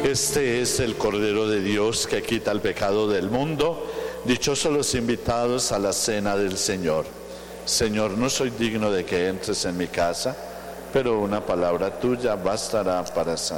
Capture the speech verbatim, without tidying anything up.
Este es el Cordero de Dios que quita el pecado del mundo. Dichosos los invitados a la cena del Señor. Señor, no soy digno de que entres en mi casa, pero una palabra tuya bastará para sanar.